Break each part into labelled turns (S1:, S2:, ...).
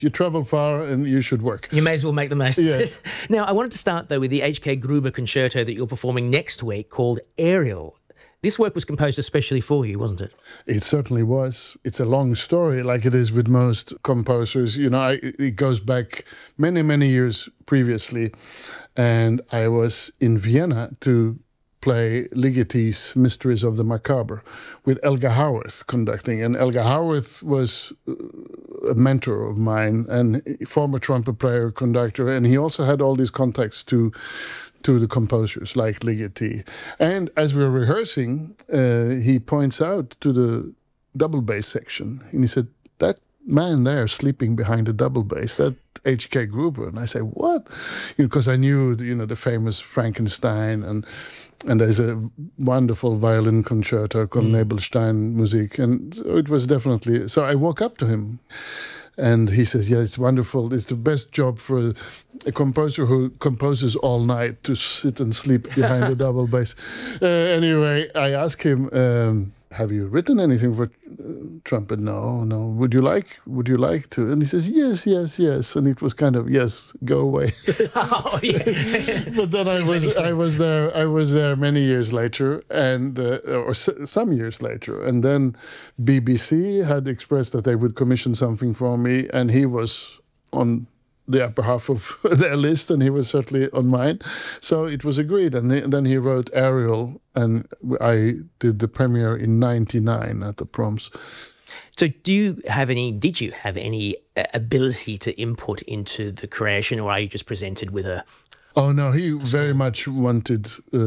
S1: You travel far and you should work.
S2: You may as well make the most of
S1: Yes.
S2: it. Now, I wanted to start, though, with the H.K. Gruber concerto that you're performing next week called Ariel. This work was composed especially for you, wasn't it?
S1: It certainly was. It's a long story, like it is with most composers. You know, it goes back many, many years previously. And I was in Vienna to play Ligeti's Mysteries of the Macabre with Elgar Howarth conducting. And Elgar Howarth was a mentor of mine and former trumpet player, conductor. And he also had all these contacts to the composers like Ligeti. And as we were rehearsing, he points out to the double bass section. And he said, that man there sleeping behind the double bass, that H.K. Gruber. And I say, what? Because I knew, the famous Frankenstein and there's a wonderful violin concerto called Nebelstein Musik. And so it was definitely... So I walk up to him and he says, yeah, it's wonderful. It's the best job for a composer who composes all night to sit and sleep behind a double bass. Anyway, I ask him... have you written anything for trumpet? No. Would you like to? And he says, yes. And it was kind of, yes, go away.
S2: Oh, yeah.
S1: But then I was there many years later, and or some years later, and then BBC had expressed that they would commission something for me, and he was on the upper half of their list, and he was certainly on mine. So it was agreed. And then he wrote Ariel, and I did the premiere in 1999 at the Proms.
S2: So did you have any ability to input into the creation, or are you just presented with a...
S1: Oh, no, he very much wanted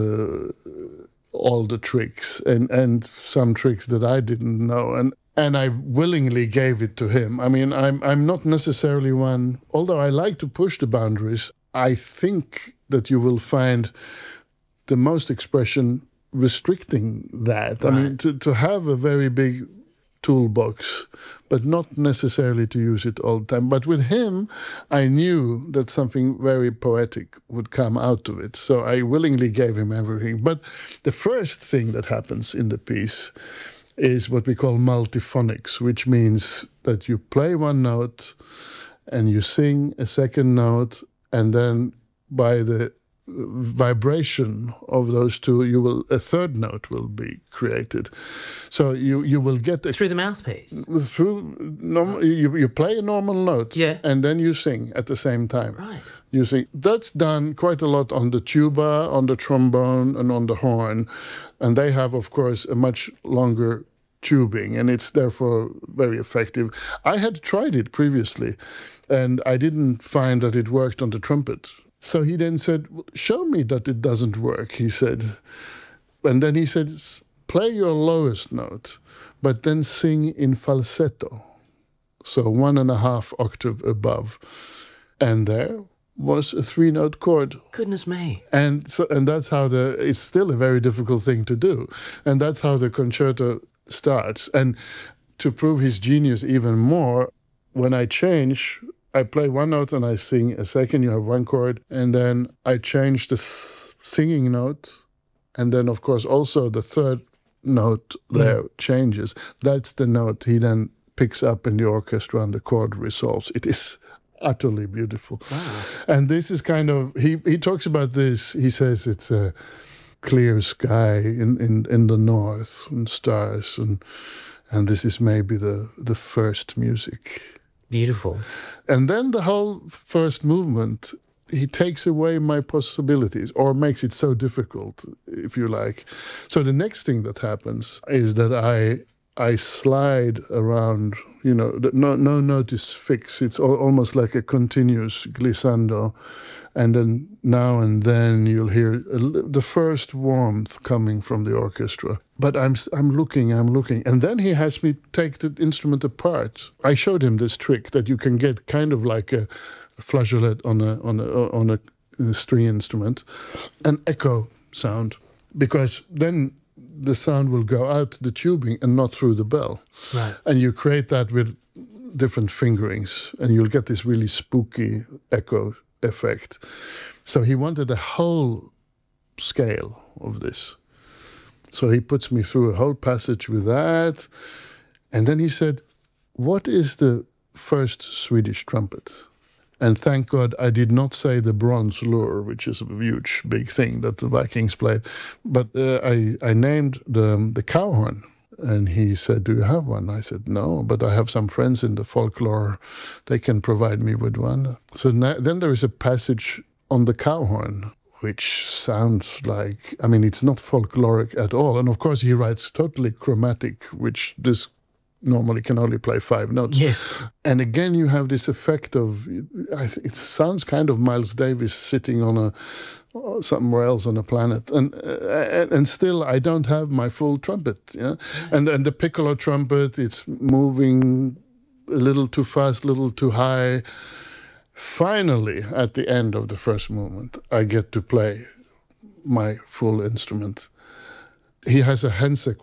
S1: all the tricks and some tricks that I didn't know. And I willingly gave it to him. I mean, I'm not necessarily one, although I like to push the boundaries, I think that you will find the most expression restricting that. Right. I mean, to have a very big toolbox, but not necessarily to use it all the time. But with him, I knew that something very poetic would come out of it. So I willingly gave him everything. But the first thing that happens in the piece is what we call multiphonics, which means that you play one note and you sing a second note, and then by the vibration of those two, a third note will be created. So you will get
S2: through the mouthpiece.
S1: You play a normal note,
S2: yeah,
S1: and then you sing at the same time.
S2: Right.
S1: You sing. That's done quite a lot on the tuba, on the trombone, and on the horn, and they have, of course, a much longer tubing, and it's therefore very effective. I had tried it previously, and I didn't find that it worked on the trumpet. So he then said, show me that it doesn't work, he said. And then he said, play your lowest note, but then sing in falsetto. So 1.5 octave above. And there was a 3-note chord.
S2: Goodness me.
S1: And that's how it's still a very difficult thing to do. And that's how the concerto starts. And to prove his genius even more, when I change, I play one note and I sing a second, you have one chord, and then I change the singing note, and then, of course, also the third note there changes. That's the note he then picks up in the orchestra and the chord resolves. It is utterly beautiful.
S2: Wow.
S1: And this is kind of, he talks about this, he says it's a clear sky in the north and stars, and this is maybe the first music.
S2: Beautiful.
S1: And then the whole first movement, he takes away my possibilities, or makes it so difficult, if you like. So the next thing that happens is that I slide around, no note is fixed. It's almost like a continuous glissando. And then now and then you'll hear the first warmth coming from the orchestra. But I'm looking. And then he has me take the instrument apart. I showed him this trick that you can get kind of like a flageolet on a string instrument, an echo sound, because then the sound will go out the tubing and not through the bell.
S2: Right.
S1: And you create that with different fingerings, and you'll get this really spooky echo effect. So he wanted a whole scale of this. So he puts me through a whole passage with that. And then he said, what is the first Swedish trumpet. And thank God I did not say the bronze lure, which is a huge, big thing that the Vikings played. But I named the cowhorn. And he said, "Do you have one?" I said, "No, but I have some friends in the folklore. They can provide me with one." So then there is a passage on the cowhorn, which sounds like, I mean, it's not folkloric at all. And of course, he writes totally chromatic, which this normally can only play 5 notes.
S2: Yes.
S1: And again, you have this effect of, it sounds kind of Miles Davis sitting on somewhere else on a planet, and still I don't have my full trumpet. Yeah, and the piccolo trumpet, it's moving a little too fast, a little too high. Finally, at the end of the first movement, I get to play my full instrument. He has a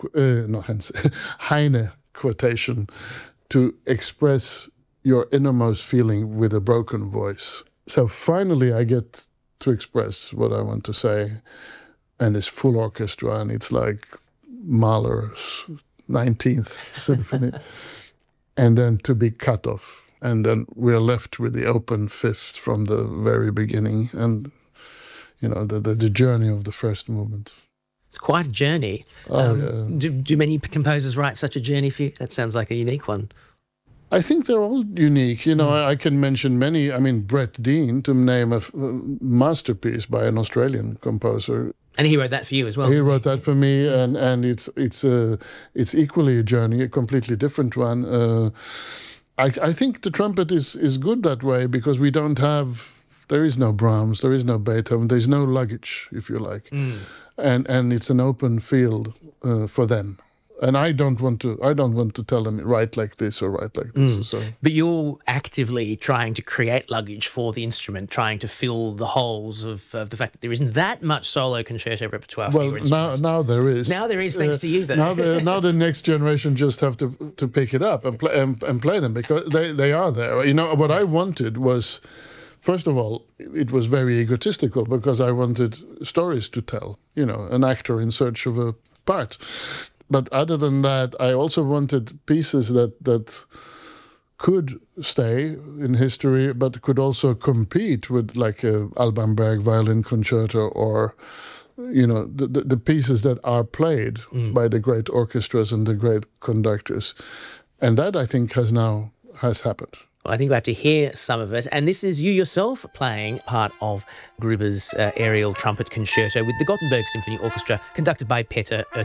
S1: Heine quotation to express your innermost feeling with a broken voice. So finally, I get to express what I want to say, and it's full orchestra, and it's like Mahler's 19th Symphony, and then to be cut off, and then we're left with the open fifth from the very beginning, and you know the journey of the first movement.
S2: It's quite a journey.
S1: Yeah.
S2: Do many composers write such a journey for you? That sounds like a unique one.
S1: I think they're all unique. You know, I can mention many. I mean, Brett Dean, to name a masterpiece by an Australian composer.
S2: And he wrote that for you as well.
S1: He wrote that for me, and it's equally a journey, a completely different one. I think the trumpet is good that way because we don't have. There is no Brahms, there is no Beethoven, there's no luggage, if you like, and it's an open field for them. And I don't want to tell them write like this or write like this. So.
S2: But you're actively trying to create luggage for the instrument, trying to fill the holes of the fact that there isn't that much solo concerto repertoire for your instrument.
S1: Now there is.
S2: Now there is, thanks to you, though.
S1: Now the next generation just have to pick it up and play them because they are there. You know, what I wanted was, first of all, it was very egotistical because I wanted stories to tell, you know, an actor in search of a part. But other than that, I also wanted pieces that could stay in history, but could also compete with like a Alban Berg violin concerto or, you know, the pieces that are played by the great orchestras and the great conductors. And that, I think, has happened.
S2: Well, I think we have to hear some of it. And this is you yourself playing part of Gruber's aerial trumpet concerto with the Gothenburg Symphony Orchestra, conducted by Peter Ötzi.